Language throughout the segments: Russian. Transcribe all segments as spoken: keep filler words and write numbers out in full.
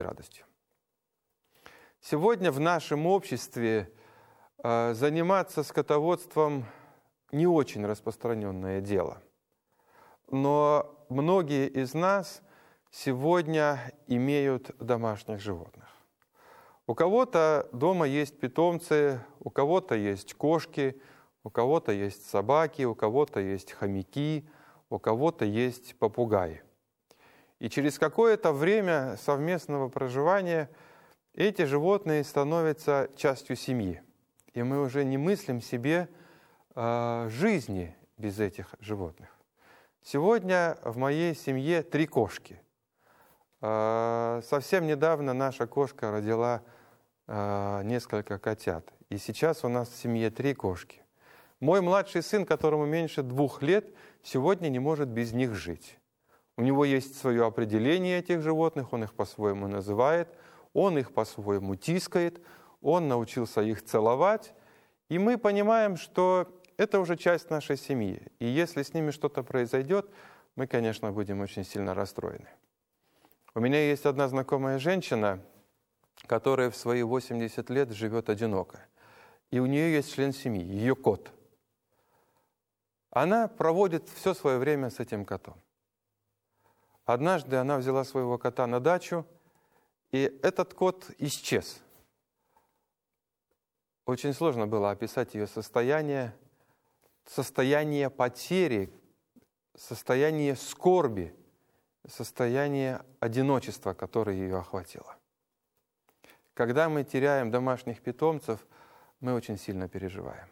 радостью. Сегодня в нашем обществе э, заниматься скотоводством не очень распространенное дело. Но многие из нас сегодня имеют домашних животных. У кого-то дома есть питомцы, у кого-то есть кошки, у кого-то есть собаки, у кого-то есть хомяки, у кого-то есть попугаи. И через какое-то время совместного проживания эти животные становятся частью семьи. И мы уже не мыслим себе э, жизни без этих животных. Сегодня в моей семье три кошки. Э, совсем недавно наша кошка родила э, несколько котят. И сейчас у нас в семье три кошки. Мой младший сын, которому меньше двух лет, сегодня не может без них жить. У него есть свое определение этих животных, он их по-своему называет, он их по-своему тискает, он научился их целовать. И мы понимаем, что это уже часть нашей семьи. И если с ними что-то произойдет, мы, конечно, будем очень сильно расстроены. У меня есть одна знакомая женщина, которая в свои восемьдесят лет живет одиноко. И у нее есть член семьи, ее кот. Она проводит все свое время с этим котом. Однажды она взяла своего кота на дачу, и этот кот исчез. Очень сложно было описать ее состояние, состояние потери, состояние скорби, состояние одиночества, которое ее охватило. Когда мы теряем домашних питомцев, мы очень сильно переживаем.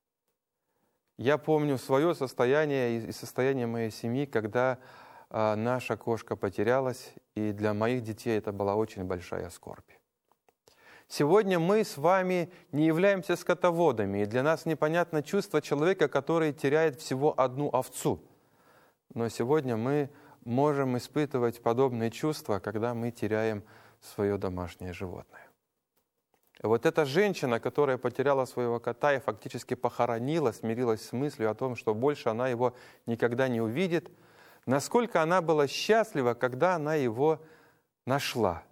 Я помню свое состояние и состояние моей семьи, когда а, наша кошка потерялась, и для моих детей это была очень большая скорбь. Сегодня мы с вами не являемся скотоводами, и для нас непонятно чувство человека, который теряет всего одну овцу. Но сегодня мы можем испытывать подобные чувства, когда мы теряем свое домашнее животное. Вот эта женщина, которая потеряла своего кота и фактически похоронила, смирилась с мыслью о том, что больше она его никогда не увидит, насколько она была счастлива, когда она его нашла.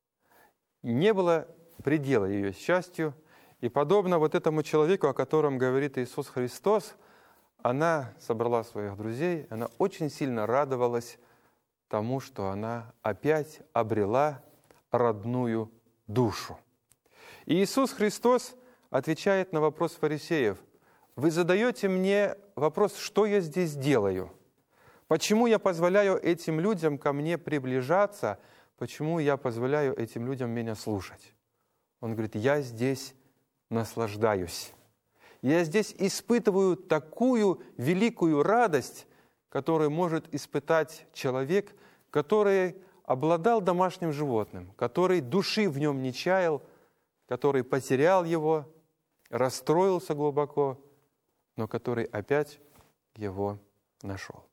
Не было предела ее счастью, и подобно вот этому человеку, о котором говорит Иисус Христос, она собрала своих друзей, она очень сильно радовалась тому, что она опять обрела родную душу. И Иисус Христос отвечает на вопрос фарисеев: «Вы задаете мне вопрос, что я здесь делаю? Почему я позволяю этим людям ко мне приближаться? Почему я позволяю этим людям меня слушать?» Он говорит: «Я здесь наслаждаюсь. Я здесь испытываю такую великую радость, которую может испытать человек, который обладал домашним животным, который души в нем не чаял, который потерял его, расстроился глубоко, но который опять его нашел».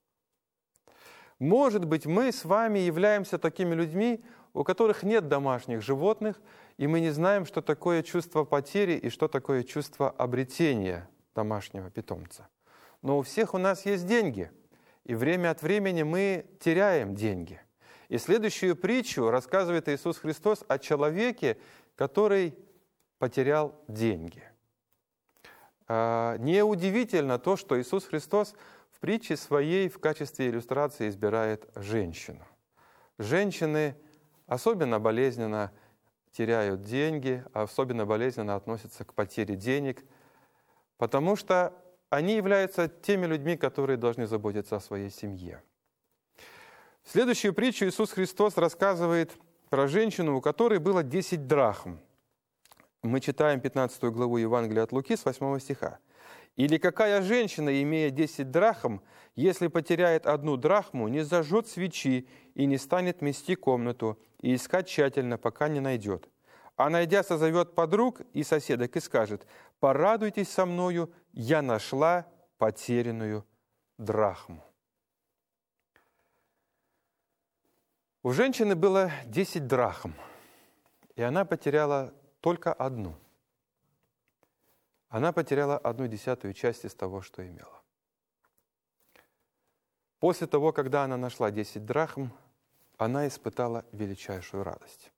Может быть, мы с вами являемся такими людьми, у которых нет домашних животных, и мы не знаем, что такое чувство потери и что такое чувство обретения домашнего питомца. Но у всех у нас есть деньги, и время от времени мы теряем деньги. И следующую притчу рассказывает Иисус Христос о человеке, который потерял деньги. Неудивительно то, что Иисус Христос в притче своей в качестве иллюстрации избирает женщину. Женщины особенно болезненно теряют деньги, особенно болезненно относятся к потере денег, потому что они являются теми людьми, которые должны заботиться о своей семье. В следующую притчу Иисус Христос рассказывает про женщину, у которой было десять драхм. Мы читаем пятнадцатую главу Евангелия от Луки с восьмого стиха. «Или какая женщина, имея десять драхм, если потеряет одну драхму, не зажжет свечи и не станет мести комнату и искать тщательно, пока не найдет? А найдя, созовет подруг и соседок и скажет: порадуйтесь со мною, я нашла потерянную драхму». У женщины было десять драхм, и она потеряла только одну. Она потеряла одну десятую часть из того, что имела. После того, когда она нашла десять драхм, она испытала величайшую радость.